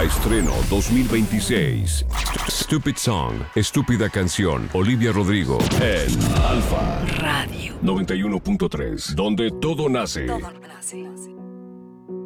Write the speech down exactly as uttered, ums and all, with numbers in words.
Alfa Estreno dos mil veintiséis. Stupid Song, Estúpida Canción, Olivia Rodrigo en Alfa Radio noventa y uno punto tres, donde todo nace. Todo nace.